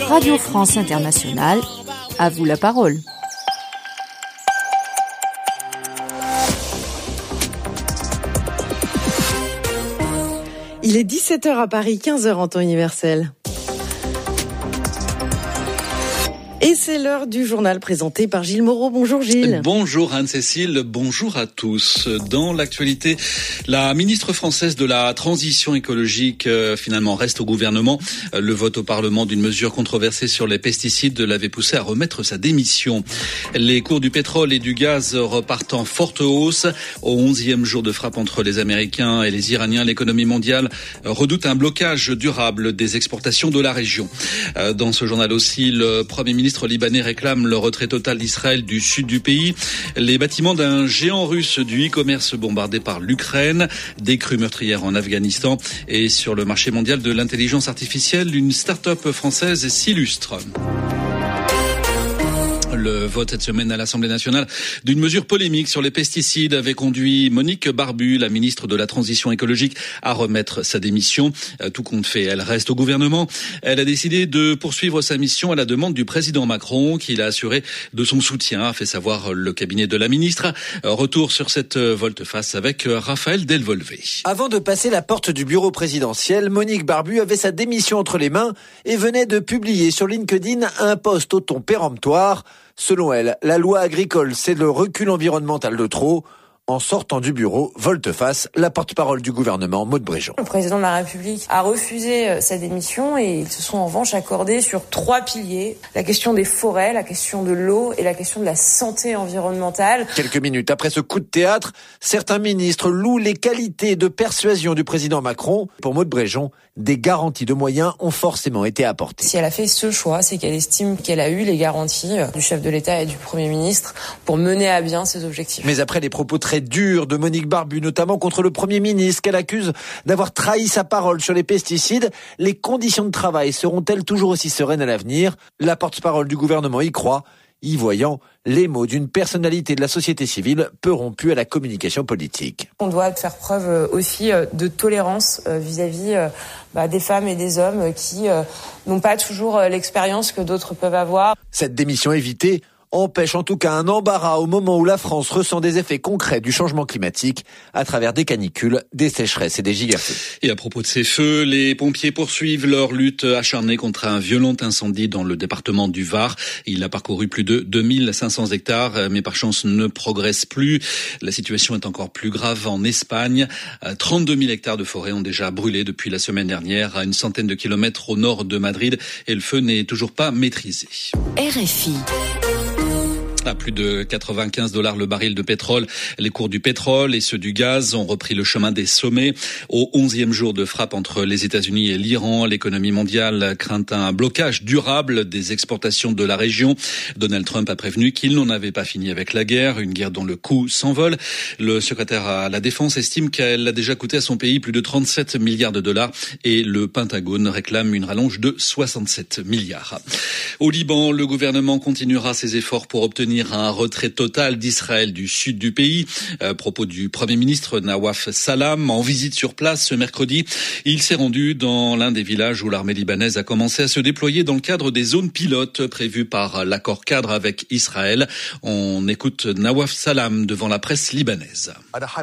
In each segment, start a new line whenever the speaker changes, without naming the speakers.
Radio France Internationale, à vous la parole.
Il est 17h à Paris, 15h en temps universel. Et c'est l'heure du journal présenté par Gilles Moreau. Bonjour Gilles.
Bonjour Anne-Cécile, bonjour à tous. Dans l'actualité, la ministre française de la Transition écologique finalement reste au gouvernement. Le vote au Parlement d'une mesure controversée sur les pesticides l'avait poussée à remettre sa démission. Les cours du pétrole et du gaz repartent en forte hausse. Au 11e jour de frappe entre les Américains et les Iraniens, l'économie mondiale redoute un blocage durable des exportations de la région. Dans ce journal aussi, le Premier ministre libanais réclame le retrait total d'Israël du sud du pays. Les bâtiments d'un géant russe du e-commerce bombardés par l'Ukraine, des crues meurtrières en Afghanistan et sur le marché mondial de l'intelligence artificielle, une start-up française s'illustre. Le vote cette semaine à l'Assemblée nationale d'une mesure polémique sur les pesticides avait conduit Monique Barbu, la ministre de la Transition écologique, à remettre sa démission. Tout compte fait, elle reste au gouvernement. Elle a décidé de poursuivre sa mission à la demande du président Macron, qui l'a assuré de son soutien, a fait savoir le cabinet de la ministre. Retour sur cette volte-face avec Raphaël Delvolvé.
Avant de passer la porte du bureau présidentiel, Monique Barbu avait sa démission entre les mains et venait de publier sur LinkedIn un post au ton péremptoire. Selon elle, la loi agricole, c'est le recul environnemental de trop. En sortant du bureau, volte-face, la porte-parole du gouvernement, Maud Bréjon.
Le président de la République a refusé sa démission et ils se sont en revanche accordés sur 3 piliers. La question des forêts, la question de l'eau et la question de la santé environnementale.
Quelques minutes après ce coup de théâtre, certains ministres louent les qualités de persuasion du président Macron. Pour Maud Bréjon, des garanties de moyens ont forcément été apportées.
Si elle a fait ce choix, c'est qu'elle estime qu'elle a eu les garanties du chef de l'État et du Premier ministre pour mener à bien ses objectifs.
Mais après les propos très durs de Monique Barbu, notamment contre le Premier ministre, qu'elle accuse d'avoir trahi sa parole sur les pesticides, les conditions de travail seront-elles toujours aussi sereines à l'avenir ? La porte-parole du gouvernement y croit, y voyant les mots d'une personnalité de la société civile peu rompue à la communication politique.
On doit faire preuve aussi de tolérance vis-à-vis des femmes et des hommes qui n'ont pas toujours l'expérience que d'autres peuvent avoir.
Cette démission évitée empêche en tout cas un embarras au moment où la France ressent des effets concrets du changement climatique à travers des canicules, des sécheresses et des gigafeux.
Et à propos de ces feux, les pompiers poursuivent leur lutte acharnée contre un violent incendie dans le département du Var. Il a parcouru plus de 2500 hectares, mais par chance ne progresse plus. La situation est encore plus grave en Espagne. 32 000 hectares de forêt ont déjà brûlé depuis la semaine dernière à une centaine de kilomètres au nord de Madrid et le feu n'est toujours pas maîtrisé.
RFI.
À plus de $95 le baril de pétrole, les cours du pétrole et ceux du gaz ont repris le chemin des sommets. Au 11e jour de frappe entre les États-Unis et l'Iran, l'économie mondiale craint un blocage durable des exportations de la région. Donald Trump a prévenu qu'il n'en avait pas fini avec la guerre, une guerre dont le coût s'envole. Le secrétaire à la Défense estime qu'elle a déjà coûté à son pays plus de 37 milliards de dollars et le Pentagone réclame une rallonge de 67 milliards. Au Liban, le gouvernement continuera ses efforts pour obtenir un retrait total d'Israël du sud du pays. Propos du Premier ministre Nawaf Salam en visite sur place ce mercredi. Il s'est rendu dans l'un des villages où l'armée libanaise a commencé à se déployer dans le cadre des zones pilotes prévues par l'accord cadre avec Israël. On écoute Nawaf Salam devant la presse libanaise.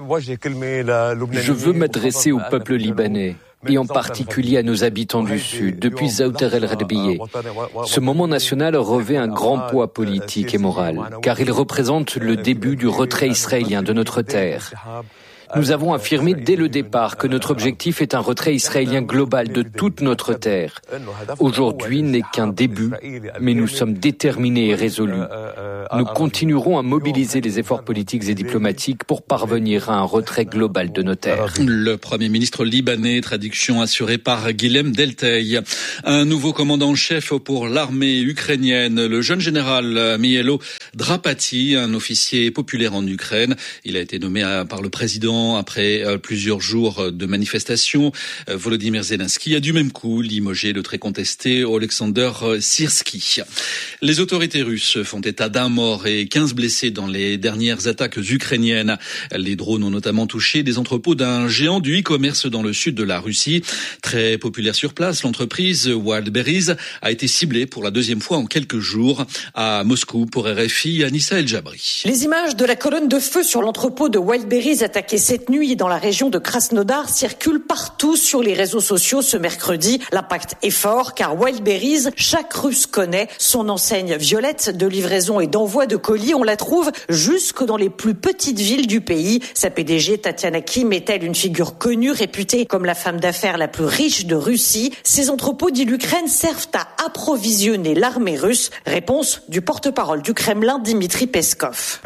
Je veux m'adresser au peuple libanais et en particulier à nos habitants du Sud, depuis Zaouter el-Radbiye. Ce moment national revêt un grand poids politique et moral, car il représente le début du retrait israélien de notre terre. Nous avons affirmé dès le départ que notre objectif est un retrait israélien global de toute notre terre. Aujourd'hui n'est qu'un début, mais nous sommes déterminés et résolus. Nous continuerons à mobiliser les efforts politiques et diplomatiques pour parvenir à un retrait global de nos terres.
Le Premier ministre libanais, traduction assurée par Guilhem Delteil. Un nouveau commandant en chef pour l'armée ukrainienne, le jeune général Mihailo Drapati, un officier populaire en Ukraine. Il a été nommé par le président maintenant, après plusieurs jours de manifestations. Volodymyr Zelensky a du même coup limogé le très contesté Oleksandr Syrski. Les autorités russes font état d'un mort et 15 blessés dans les dernières attaques ukrainiennes. Les drones ont notamment touché des entrepôts d'un géant du e-commerce dans le sud de la Russie. Très populaire sur place, l'entreprise Wildberries a été ciblée pour la deuxième fois en quelques jours. À Moscou, pour RFI, Anissa El Jabri.
Les images de la colonne de feu sur l'entrepôt de Wildberries attaqué cette nuit dans la région de Krasnodar circulent partout sur les réseaux sociaux ce mercredi. L'impact est fort car Wildberries, chaque Russe connaît son enseigne violette de livraison et d'envoi de colis. On la trouve jusque dans les plus petites villes du pays. Sa PDG, Tatiana Kim, est-elle une figure connue, réputée comme la femme d'affaires la plus riche de Russie? Ces entrepôts, dit l'Ukraine, servent à approvisionner l'armée russe. Réponse du porte-parole du Kremlin, Dmitri Peskov.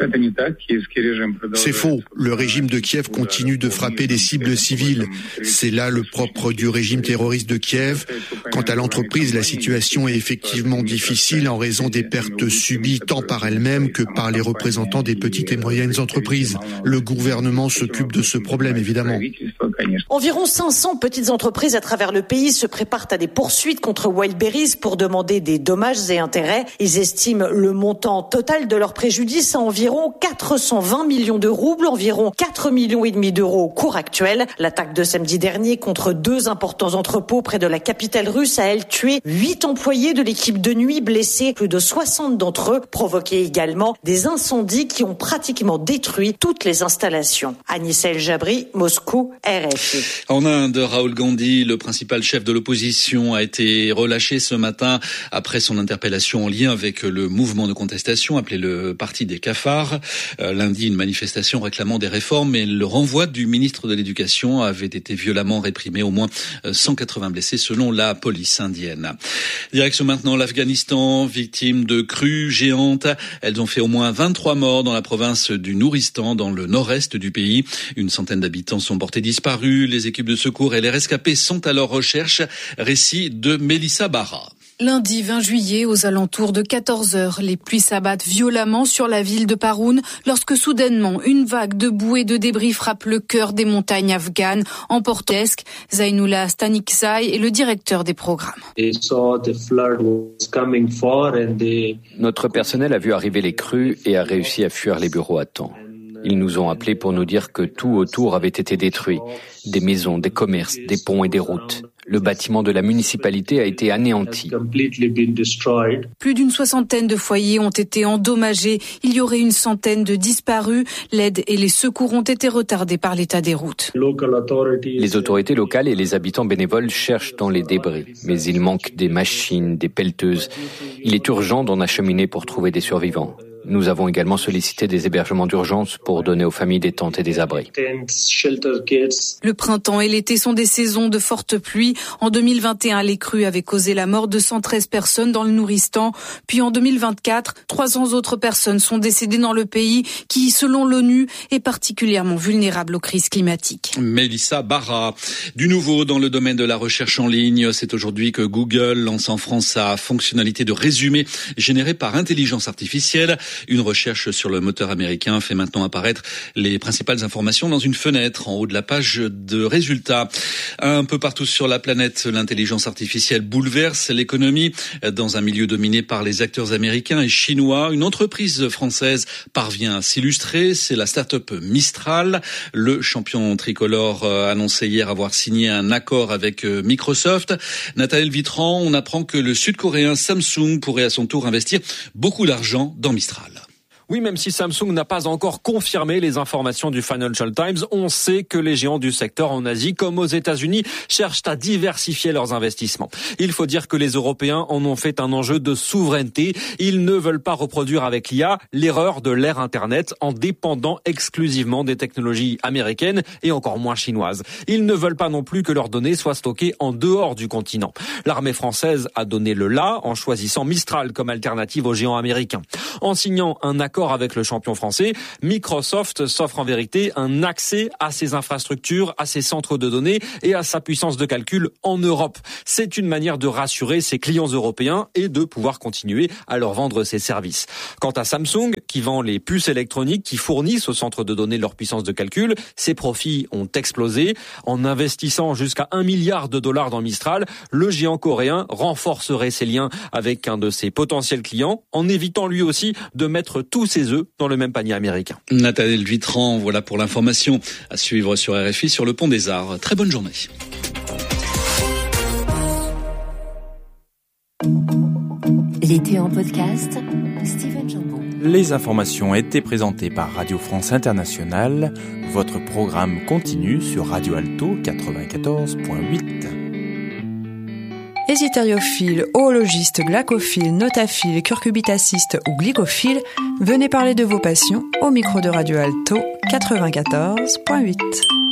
C'est faux. Le régime de Kiev continue de frapper des cibles civiles. C'est là le propre du régime terroriste de Kiev. Quant à l'entreprise, la situation est effectivement difficile en raison des pertes subies tant par elle-même que par les représentants des petites et moyennes entreprises. Le gouvernement s'occupe de ce problème, évidemment.
Environ 500 petites entreprises à travers le pays se préparent à des poursuites contre Wildberries pour demander des dommages et intérêts. Ils estiment le montant total de leur préjudice à environ 420 millions de roubles, environ 4,5 millions d'euros au cours actuel. L'attaque de samedi dernier contre 2 importants entrepôts près de la capitale russe a, elle, tué 8 employés de l'équipe de nuit, blessés plus de 60 d'entre eux, provoqué également des incendies qui ont pratiquement détruit toutes les installations. Anissa El Jabri, Moscou, RFI.
En Inde, Rahul Gandhi, le principal chef de l'opposition, a été relâché ce matin après son interpellation en lien avec le mouvement de contestation appelé le Parti des cafards. Lundi, une manifestation réclamant des réformes et le renvoi du ministre de l'Éducation avait été violemment réprimé. Au moins 180 blessés selon la police indienne. Direction maintenant l'Afghanistan, victime de crues géantes. Elles ont fait au moins 23 morts dans la province du Nouristan, dans le nord-est du pays. Une centaine d'habitants sont portés disparus. Les équipes de secours et les rescapés sont à leur recherche. Récit de Mélissa Barra.
Lundi 20 juillet, aux alentours de 14h, les pluies s'abattent violemment sur la ville de Paroun lorsque soudainement une vague de boue et de débris frappe le cœur des montagnes afghanes. En portesque, Zainoullah Stanikzai est le directeur des programmes.
Notre personnel a vu arriver les crues et a réussi à fuir les bureaux à temps. Ils nous ont appelés pour nous dire que tout autour avait été détruit. Des maisons, des commerces, des ponts et des routes. Le bâtiment de la municipalité a été anéanti.
Plus d'une soixantaine de foyers ont été endommagés. Il y aurait une centaine de disparus. L'aide et les secours ont été retardés par l'état des routes.
Les autorités locales et les habitants bénévoles cherchent dans les débris. Mais il manque des machines, des pelleteuses. Il est urgent d'en acheminer pour trouver des survivants. Nous avons également sollicité des hébergements d'urgence pour donner aux familles des tentes et des abris.
Le printemps et l'été sont des saisons de fortes pluies. En 2021, les crues avaient causé la mort de 113 personnes dans le Nouristan. Puis en 2024, 300 autres personnes sont décédées dans le pays qui, selon l'ONU, est particulièrement vulnérable aux crises climatiques.
Mélissa Barra. Du nouveau dans le domaine de la recherche en ligne, c'est aujourd'hui que Google lance en France sa fonctionnalité de résumé généré par intelligence artificielle. Une recherche sur le moteur américain fait maintenant apparaître les principales informations dans une fenêtre en haut de la page de résultats. Un peu partout sur la planète, l'intelligence artificielle bouleverse l'économie. Dans un milieu dominé par les acteurs américains et chinois, une entreprise française parvient à s'illustrer. C'est la start-up Mistral. Le champion tricolore annonçait hier avoir signé un accord avec Microsoft. Nathalie Vitran, on apprend que le sud-coréen Samsung pourrait à son tour investir beaucoup d'argent dans Mistral.
Oui, même si Samsung n'a pas encore confirmé les informations du Financial Times, on sait que les géants du secteur en Asie comme aux États-Unis cherchent à diversifier leurs investissements. Il faut dire que les Européens en ont fait un enjeu de souveraineté. Ils ne veulent pas reproduire avec l'IA l'erreur de l'ère Internet en dépendant exclusivement des technologies américaines et encore moins chinoises. Ils ne veulent pas non plus que leurs données soient stockées en dehors du continent. L'armée française a donné le la en choisissant Mistral comme alternative aux géants américains. En signant un accord avec le champion français, Microsoft s'offre en vérité un accès à ses infrastructures, à ses centres de données et à sa puissance de calcul en Europe. C'est une manière de rassurer ses clients européens et de pouvoir continuer à leur vendre ses services. Quant à Samsung, qui qui vend les puces électroniques qui fournissent au centre de données leur puissance de calcul. Ses profits ont explosé. En investissant jusqu'à $1 milliard dans Mistral, le géant coréen renforcerait ses liens avec un de ses potentiels clients en évitant lui aussi de mettre tous ses œufs dans le même panier américain.
Nathanaël Vitran, voilà pour l'information à suivre sur RFI sur le Pont des Arts. Très bonne journée.
L'été en podcast, Steven Jambon.
Les informations étaient présentées par Radio France Internationale. Votre programme continue sur Radio Alto 94.8.
Hésitériophile, oologiste, glacophile, notaphile, curcubitaciste ou glycophile, venez parler de vos passions au micro de Radio Alto 94.8.